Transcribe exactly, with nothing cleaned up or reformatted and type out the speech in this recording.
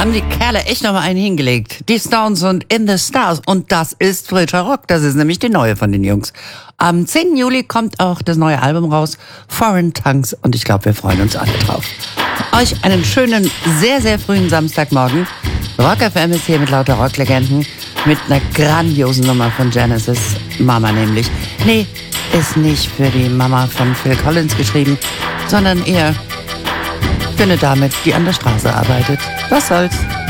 haben die Kerle echt noch mal einen hingelegt. Die Stones und In the Stars. Und das ist frischer Rock. Das ist nämlich die neue von den Jungs. Am zehnten Juli kommt auch das neue Album raus, Foreign Tongues. Und ich glaube, wir freuen uns alle drauf. Euch einen schönen, sehr, sehr frühen Samstagmorgen. Rock F M ist hier mit lauter Rocklegenden. Mit einer grandiosen Nummer von Genesis. Mama nämlich. Nee, ist nicht für die Mama von Phil Collins geschrieben, sondern eher für eine Dame, die an der Straße arbeitet. Was soll's?